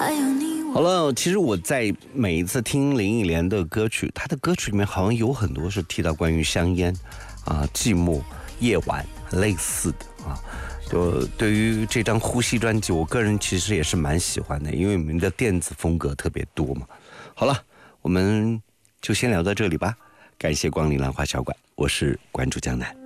好了，其实我在每一次听林忆莲的歌曲，她的歌曲里面好像有很多是提到关于香烟寂寞、夜晚类似的啊。就对于这张呼吸专辑，我个人其实也是蛮喜欢的，因为我们的电子风格特别多嘛。好了，我们就先聊到这里吧。感谢光临兰花小馆，我是关注江南。